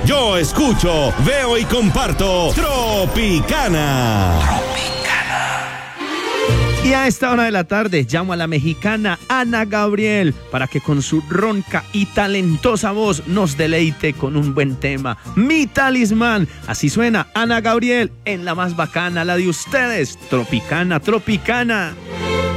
Yo escucho, veo y comparto Tropicana. Y a esta hora de la tarde llamo a la mexicana Ana Gabriel para que con su ronca y talentosa voz nos deleite con un buen tema. Mi talismán. Así suena Ana Gabriel en la más bacana, la de ustedes. Tropicana, Tropicana.